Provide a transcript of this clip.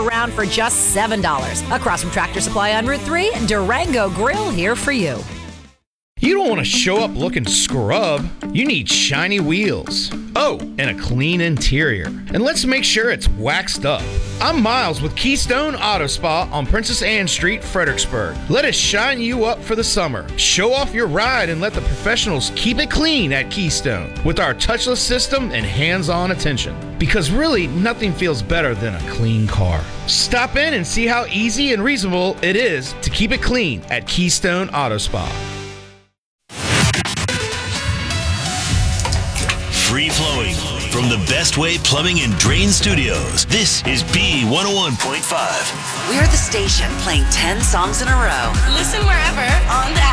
around for just $7. Across from Tractor Supply on Route 3, Durango Grill here for you. You don't want to show up looking scrub. You need shiny wheels. Oh, and a clean interior. And let's make sure it's waxed up. I'm Miles with Keystone Auto Spa on Princess Anne Street, Fredericksburg. Let us shine you up for the summer. Show off your ride and let the professionals keep it clean at Keystone with our touchless system and hands-on attention. Because really, nothing feels better than a clean car. Stop in and see how easy and reasonable it is to keep it clean at Keystone Auto Spa. Free flowing from the Best Way Plumbing and Drain Studios. This is B101.5. We're the station playing 10 songs in a row. Listen wherever on the app.